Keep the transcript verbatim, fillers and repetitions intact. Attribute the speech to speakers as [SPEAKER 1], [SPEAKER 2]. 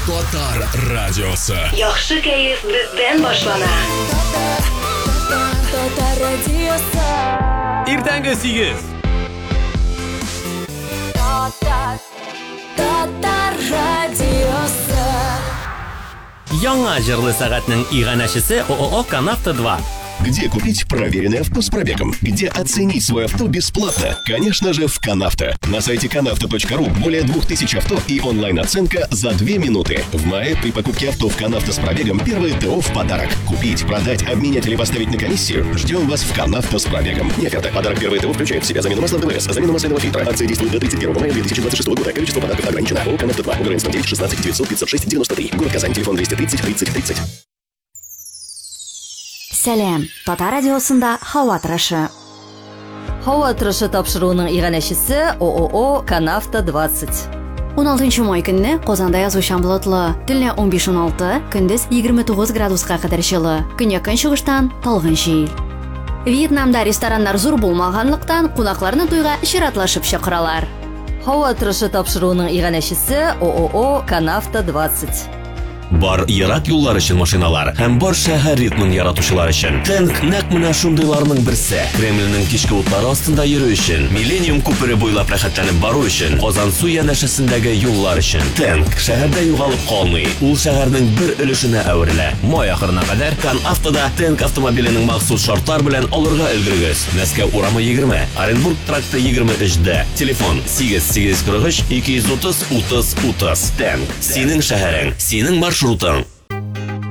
[SPEAKER 1] Татар радиосы.
[SPEAKER 2] Яхшы кәеф бездән башлана.
[SPEAKER 3] Татар радиосы.
[SPEAKER 4] Иртәнге сигез.
[SPEAKER 3] Татар радиосы.
[SPEAKER 4] Яңа җырлы сәгатьнең иганәчесе ООО «Канавто два».
[SPEAKER 5] Где купить проверенный авто с пробегом? Где оценить свой авто бесплатно? Конечно же, в Канавто. На сайте канавто точка ру более двух тысяч авто и онлайн-оценка за две минуты. В мае при покупке авто в Канавто с пробегом первое ТО в подарок. Купить, продать, обменять или поставить на комиссию? Ждем вас в Канавто с пробегом. Не оферта. Подарок первое ТО включает в себя замену масла ДВС, замену масляного фильтра. Акция действует до тридцать первого мая две тысячи двадцать шестого года. Количество подарков ограничено. ООО «Канавто два». Украинском девять шестнадцать девятьсот пятьдесят шесть девяносто три. Город Казань. Телефон двести тридцать тридцать тридцать.
[SPEAKER 6] Сәлем, Татар радиосында һава тырышы.
[SPEAKER 7] Һава тырышы тапшыруының иганәчесе ООО «Канавто двадцать».
[SPEAKER 6] он алтынчы май көнне Казанда язучан болытлы. Төнлә он биш он алты, көндез егерме тугыз градуска кадәр җылы. Көньяк-көнчыгыштан талгын җил. Вьетнамда рестораннар зур булмаганлыктан кунакларны туйга чиратлашып чакыралар.
[SPEAKER 7] Һава тырышы тапшыруының иганәчесе ООО «Канавто двадцать».
[SPEAKER 4] Бар ерак юллар өчен машиналар һәм бар шәһәр ритмын яратучылар өчен. Тәнк нәкъ менә шундыйларның берсе. Кремльнең кичке утлары астында йөрү өчен, Миллениум күпере буйлап рәхәтләнеп бару өчен, Казан су янәшәсендәге юллар өчен. Тәнк шәһәрдә югалып калмый. Ул шәһәрнең бер өлешенә әверелә. Май ахырына кадәр Канавтода Тәнк автомобиленең махсус шартлар белән алырга өлгерегез. Мәскәү урамы егерме, Оренбург тракты егерме өчдә. Телефон сигез сигез кырык өч ике йөз утыз утыз утыз. Тәнк. Синең шәһәрең, синең маршрутың.